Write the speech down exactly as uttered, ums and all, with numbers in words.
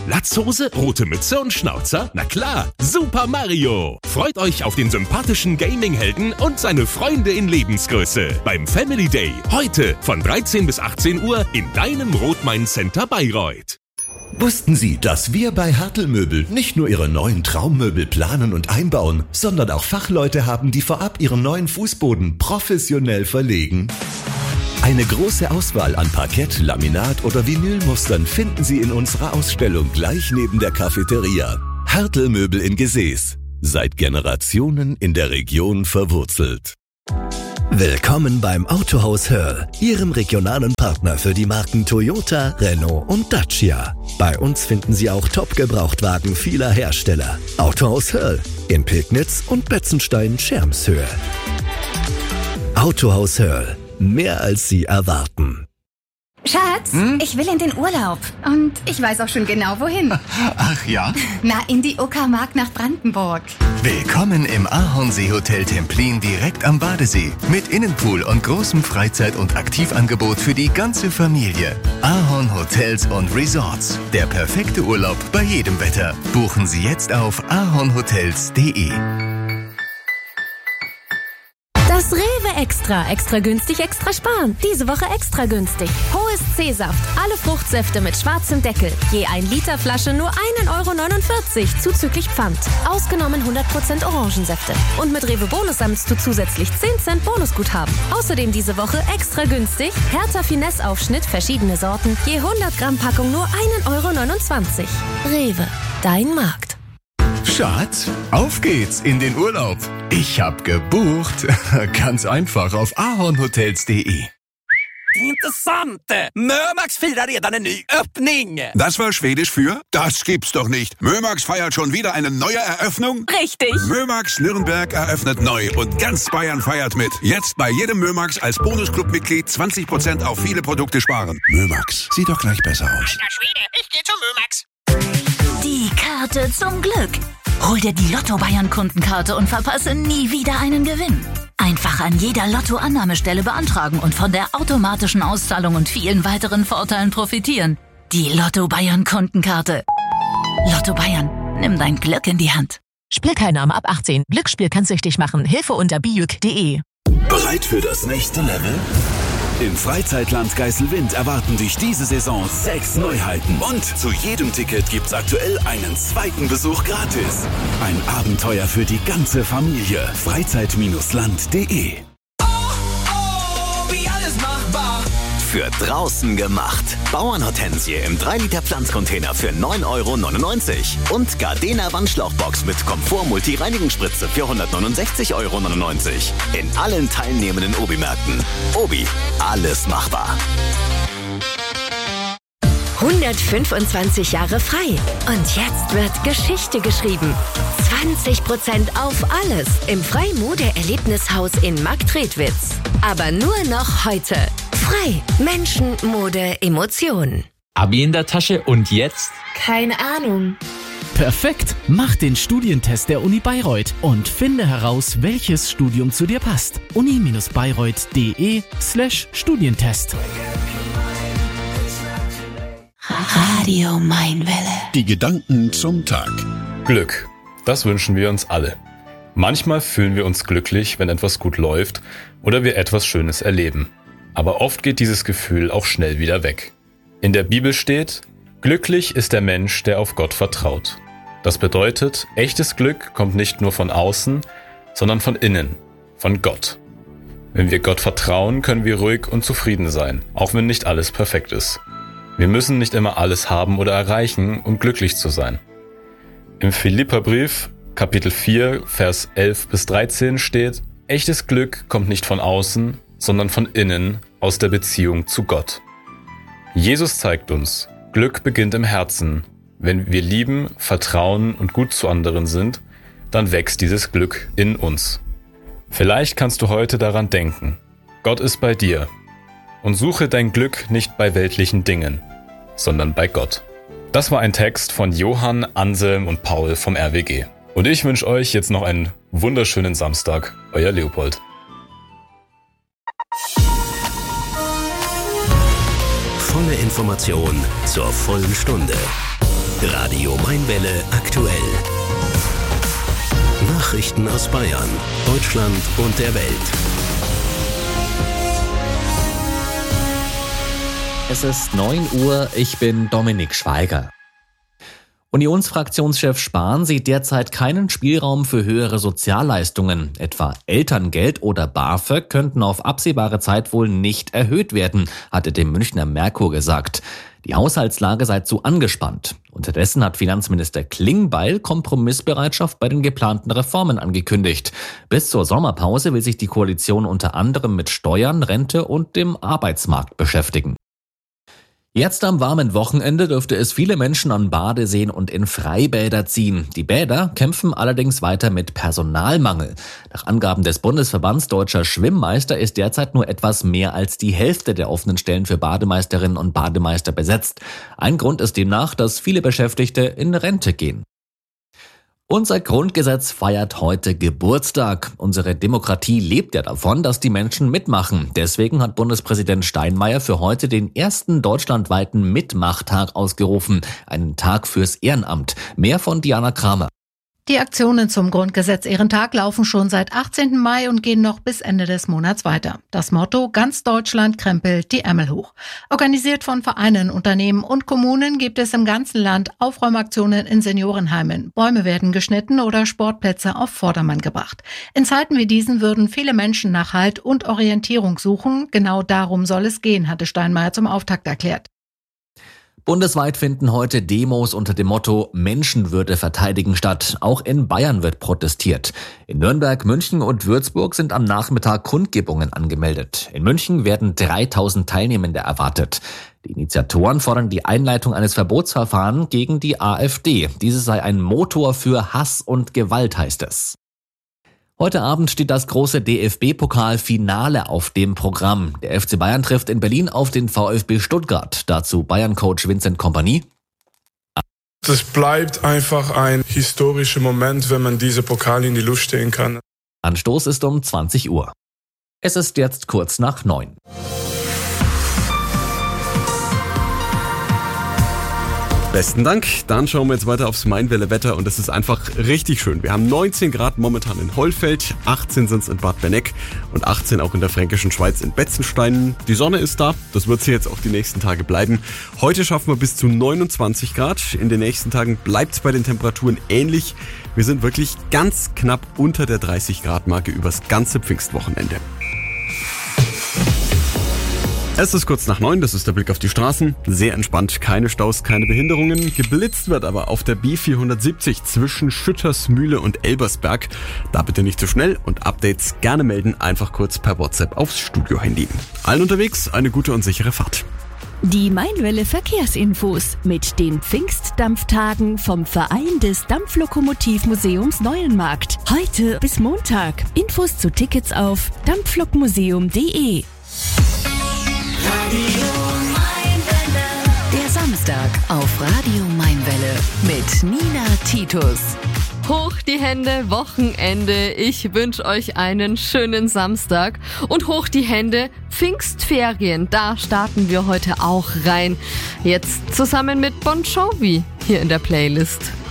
Latzhose, rote Mütze und Schnauzer? Na klar, Super Mario. Freut euch auf den sympathischen Gaming-Helden und seine Freunde in Lebensgröße beim Family Day. Heute von dreizehn bis achtzehn Uhr in deinem Rothmain-Center Bayreuth. Wussten Sie, dass wir bei Hertel Möbel nicht nur Ihre neuen Traummöbel planen und einbauen, sondern auch Fachleute haben, die vorab Ihren neuen Fußboden professionell verlegen? Eine große Auswahl an Parkett, Laminat oder Vinylmustern finden Sie in unserer Ausstellung gleich neben der Cafeteria. Hertel Möbel in Gesäß. Seit Generationen in der Region verwurzelt. Willkommen beim Autohaus Hörl, Ihrem regionalen Partner für die Marken Toyota, Renault und Dacia. Bei uns finden Sie auch Top-Gebrauchtwagen vieler Hersteller. Autohaus Hörl in Pegnitz und Betzenstein-Schermshöhe. Autohaus Hörl, mehr als Sie erwarten. Schatz, hm? ich will in den Urlaub. Und ich weiß auch schon genau, wohin. Ach ja? Na, in die Uckermark nach Brandenburg. Willkommen im Ahornsee Hotel Templin direkt am Badesee. Mit Innenpool und großem Freizeit- und Aktivangebot für die ganze Familie. Ahorn Hotels und Resorts. Der perfekte Urlaub bei jedem Wetter. Buchen Sie jetzt auf ahornhotels punkt de. Das Rewe Extra. Extra günstig, extra sparen. Diese Woche extra günstig. Hohes C-Saft. Alle Fruchtsäfte mit schwarzem Deckel. Je ein Liter Flasche nur ein Euro neunundvierzig zuzüglich Pfand. Ausgenommen hundert Prozent Orangensäfte. Und mit Rewe Bonus sammelst du zusätzlich zehn Cent Bonusguthaben. Außerdem diese Woche extra günstig. Hertha Finesse Aufschnitt, verschiedene Sorten. Je hundert Gramm Packung nur ein Euro neunundzwanzig. Rewe. Dein Markt. Schatz, auf geht's in den Urlaub. Ich hab gebucht. Ganz einfach auf ahornhotels punkt de. Intressant! Mömax firar redan en ny öppning! Das war Schwedisch für? Das gibt's doch nicht. Mömax feiert schon wieder eine neue Eröffnung? Richtig! Mömax Nürnberg eröffnet neu und ganz Bayern feiert mit. Jetzt bei jedem Mömax als Bonusclub-Mitglied zwanzig Prozent auf viele Produkte sparen. Mömax, sieht doch gleich besser aus. Alter Schwede, ich geh zum Mömax. Die Karte zum Glück. Hol dir die Lotto-Bayern-Kundenkarte und verpasse nie wieder einen Gewinn. Einfach an jeder Lotto-Annahmestelle beantragen und von der automatischen Auszahlung und vielen weiteren Vorteilen profitieren. Die Lotto-Bayern-Kundenkarte. Lotto Bayern, nimm dein Glück in die Hand. Spielteilnahme ab achtzehn. Glücksspiel kann süchtig machen. Hilfe unter bijuk punkt de. Bereit für das nächste Level? Im Freizeitland Geiselwind erwarten dich diese Saison sechs Neuheiten. Und zu jedem Ticket gibt's aktuell einen zweiten Besuch gratis. Ein Abenteuer für die ganze Familie. Freizeit Land punkt de. Oh, oh, wie alles machbar. Für draußen gemacht. Bauernhortensie im drei Liter Pflanzcontainer für neun Euro neunundneunzig. Und Gardena Wandschlauchbox mit Komfort-Multi-Reinigungsspritze für hundertneunundsechzig Euro neunundneunzig. In allen teilnehmenden Obi-Märkten. Obi, alles machbar. hundertfünfundzwanzig Jahre frei. Und jetzt wird Geschichte geschrieben. zwanzig Prozent auf alles im Frei-Mode-Erlebnishaus in Marktredwitz. Aber nur noch heute. Frei. Menschen, Mode, Emotion. Abi in der Tasche und jetzt? Keine Ahnung. Perfekt. Mach den Studientest der Uni Bayreuth und finde heraus, welches Studium zu dir passt. uni-bayreuth.de slash Studientest. Radio Mainwelle. Die Gedanken zum Tag. Glück. Das wünschen wir uns alle. Manchmal fühlen wir uns glücklich, wenn etwas gut läuft oder wir etwas Schönes erleben. Aber oft geht dieses Gefühl auch schnell wieder weg. In der Bibel steht, glücklich ist der Mensch, der auf Gott vertraut. Das bedeutet, echtes Glück kommt nicht nur von außen, sondern von innen, von Gott. Wenn wir Gott vertrauen, können wir ruhig und zufrieden sein, auch wenn nicht alles perfekt ist. Wir müssen nicht immer alles haben oder erreichen, um glücklich zu sein. Im Philipperbrief, Kapitel vier, Vers elf bis dreizehn steht, echtes Glück kommt nicht von außen, sondern von innen, aus der Beziehung zu Gott. Jesus zeigt uns, Glück beginnt im Herzen. Wenn wir lieben, vertrauen und gut zu anderen sind, dann wächst dieses Glück in uns. Vielleicht kannst du heute daran denken, Gott ist bei dir. Und suche dein Glück nicht bei weltlichen Dingen, sondern bei Gott. Das war ein Text von Johann, Anselm und Paul vom R W G. Und ich wünsche euch jetzt noch einen wunderschönen Samstag. Euer Leopold. Volle Information zur vollen Stunde. Radio Mainwelle aktuell. Nachrichten aus Bayern, Deutschland und der Welt. Es ist neun Uhr, ich bin Dominik Schweiger. Unionsfraktionschef Spahn sieht derzeit keinen Spielraum für höhere Sozialleistungen. Etwa Elterngeld oder BAföG könnten auf absehbare Zeit wohl nicht erhöht werden, hatte dem Münchner Merkur gesagt. Die Haushaltslage sei zu angespannt. Unterdessen hat Finanzminister Klingbeil Kompromissbereitschaft bei den geplanten Reformen angekündigt. Bis zur Sommerpause will sich die Koalition unter anderem mit Steuern, Rente und dem Arbeitsmarkt beschäftigen. Jetzt am warmen Wochenende dürfte es viele Menschen an Badeseen und in Freibäder ziehen. Die Bäder kämpfen allerdings weiter mit Personalmangel. Nach Angaben des Bundesverbands Deutscher Schwimmmeister ist derzeit nur etwas mehr als die Hälfte der offenen Stellen für Bademeisterinnen und Bademeister besetzt. Ein Grund ist demnach, dass viele Beschäftigte in Rente gehen. Unser Grundgesetz feiert heute Geburtstag. Unsere Demokratie lebt ja davon, dass die Menschen mitmachen. Deswegen hat Bundespräsident Steinmeier für heute den ersten deutschlandweiten Mitmachtag ausgerufen. Einen Tag fürs Ehrenamt. Mehr von Diana Kramer. Die Aktionen zum Grundgesetz-Ehrentag laufen schon seit achtzehnten Mai und gehen noch bis Ende des Monats weiter. Das Motto: Ganz Deutschland krempelt die Ärmel hoch. Organisiert von Vereinen, Unternehmen und Kommunen gibt es im ganzen Land Aufräumaktionen in Seniorenheimen. Bäume werden geschnitten oder Sportplätze auf Vordermann gebracht. In Zeiten wie diesen würden viele Menschen nach Halt und Orientierung suchen. Genau darum soll es gehen, hatte Steinmeier zum Auftakt erklärt. Bundesweit finden heute Demos unter dem Motto Menschenwürde verteidigen statt. Auch in Bayern wird protestiert. In Nürnberg, München und Würzburg sind am Nachmittag Kundgebungen angemeldet. In München werden dreitausend Teilnehmende erwartet. Die Initiatoren fordern die Einleitung eines Verbotsverfahrens gegen die AfD. Diese sei ein Motor für Hass und Gewalt, heißt es. Heute Abend steht das große D F B-Pokal-Finale auf dem Programm. Der F C Bayern trifft in Berlin auf den VfB Stuttgart. Dazu Bayern-Coach Vincent Kompany. Es bleibt einfach ein historischer Moment, wenn man diese Pokal in die Luft stehen kann. Anstoß ist um zwanzig Uhr. Es ist jetzt kurz nach neun. Besten Dank. Dann schauen wir jetzt weiter aufs Mainwelle-Wetter und es ist einfach richtig schön. Wir haben neunzehn Grad momentan in Hollfeld, achtzehn sind es in Bad Benneck und achtzehn auch in der Fränkischen Schweiz in Betzenstein. Die Sonne ist da, das wird sie jetzt auch die nächsten Tage bleiben. Heute schaffen wir bis zu neunundzwanzig Grad. In den nächsten Tagen bleibt es bei den Temperaturen ähnlich. Wir sind wirklich ganz knapp unter der dreißig Grad Marke übers ganze Pfingstwochenende. Es ist kurz nach neun, das ist der Blick auf die Straßen. Sehr entspannt, keine Staus, keine Behinderungen. Geblitzt wird aber auf der B vierhundertsiebzig zwischen Schüttersmühle und Elbersberg. Da bitte nicht zu schnell und Updates gerne melden, einfach kurz per WhatsApp aufs Studio-Handy. Allen unterwegs eine gute und sichere Fahrt. Die Mainwelle Verkehrsinfos mit den Pfingstdampftagen vom Verein des Dampflokomotivmuseums Neuenmarkt. Heute bis Montag. Infos zu Tickets auf dampflokmuseum punkt de. Radio Mainwelle. Der Samstag auf Radio Mainwelle mit Nina Titus. Hoch die Hände, Wochenende. Ich wünsche euch einen schönen Samstag. Und hoch die Hände, Pfingstferien. Da starten wir heute auch rein. Jetzt zusammen mit Bon Jovi hier in der Playlist.